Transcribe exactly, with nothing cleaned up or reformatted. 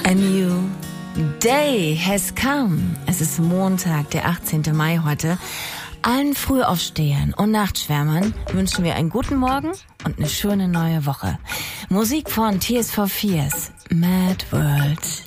A new day has come. Es ist Montag, der achtzehnte Mai heute. Allen Frühaufstehern und Nachtschwärmern wünschen wir einen guten Morgen und eine schöne neue Woche. Musik von Tears for Fears, Mad World.